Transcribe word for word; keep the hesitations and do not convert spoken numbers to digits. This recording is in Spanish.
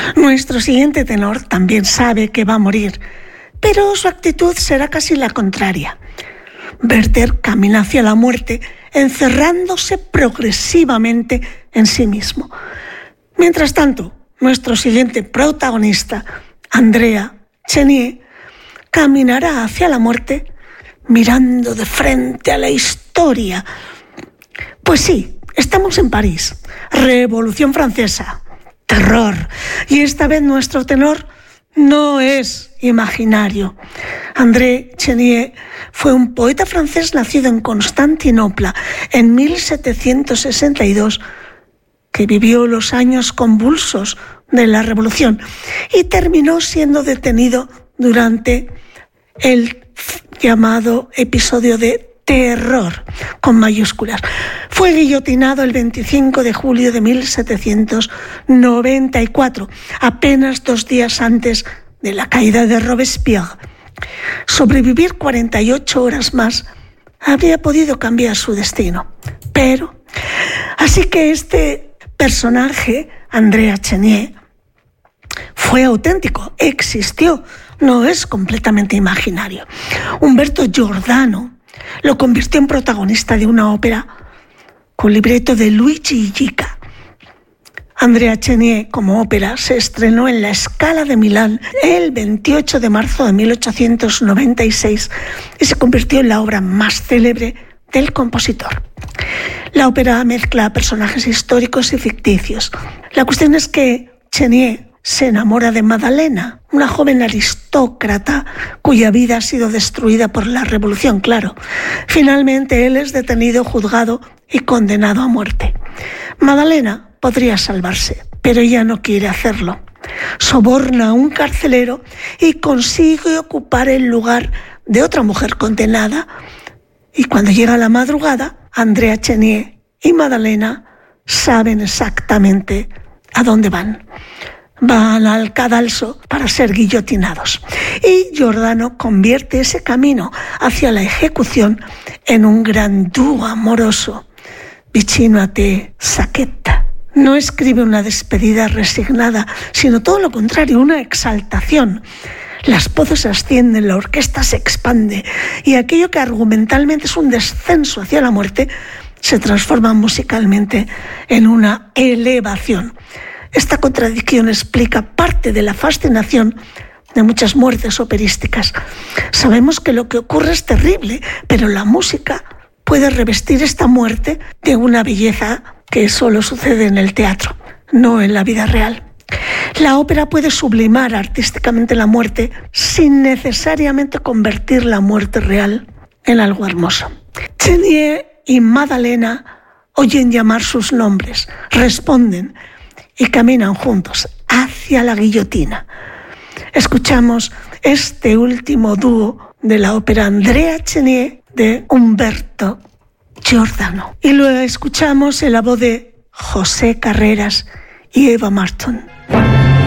Nuestro siguiente tenor también sabe que va a morir, pero su actitud será casi la contraria. Werther camina hacia la muerte, encerrándose progresivamente en sí mismo. Mientras tanto, nuestro siguiente protagonista, Andrea Chenier, caminará hacia la muerte mirando de frente a la historia. Pues sí, estamos en París, Revolución Francesa, terror, y esta vez nuestro tenor no es imaginario. André Chenier fue un poeta francés nacido en Constantinopla en mil setecientos sesenta y dos, que vivió los años convulsos de la Revolución y terminó siendo detenido durante el llamado episodio de terror, con mayúsculas. Fue guillotinado el veinticinco de julio de mil setecientos noventa y cuatro, apenas dos días antes de la caída de Robespierre. Sobrevivir cuarenta y ocho horas más habría podido cambiar su destino. Pero, así que este personaje, Andrea Chenier, fue auténtico, existió, no es completamente imaginario. Umberto Giordano lo convirtió en protagonista de una ópera con libreto de Luigi Illica. Andrea Chenier, como ópera, se estrenó en la Scala de Milán el veintiocho de marzo de mil ochocientos noventa y seis y se convirtió en la obra más célebre del compositor. La ópera mezcla personajes históricos y ficticios. La cuestión es que Chenier se enamora de Madalena, una joven aristócrata cuya vida ha sido destruida por la revolución, claro. Finalmente él es detenido, juzgado y condenado a muerte. Madalena podría salvarse, pero ella no quiere hacerlo. Soborna a un carcelero y consigue ocupar el lugar de otra mujer condenada. Y cuando llega la madrugada, Andrea Chenier y Madalena saben exactamente a dónde van. Van al cadalso para ser guillotinados. Y Giordano convierte ese camino hacia la ejecución en un gran dúo amoroso. Vicino a te, Sacchetta. No escribe una despedida resignada, sino todo lo contrario, una exaltación. Las voces ascienden, la orquesta se expande y aquello que argumentalmente es un descenso hacia la muerte se transforma musicalmente en una elevación. Esta contradicción explica parte de la fascinación de muchas muertes operísticas. Sabemos que lo que ocurre es terrible, pero la música puede revestir esta muerte de una belleza que solo sucede en el teatro, no en la vida real. La ópera puede sublimar artísticamente la muerte sin necesariamente convertir la muerte real en algo hermoso. Chenier y Madalena oyen llamar sus nombres, responden y caminan juntos hacia la guillotina. Escuchamos este último dúo de la ópera Andrea Chenier de Umberto Giordano. Y lo escuchamos en la voz de José Carreras y Eva Marton.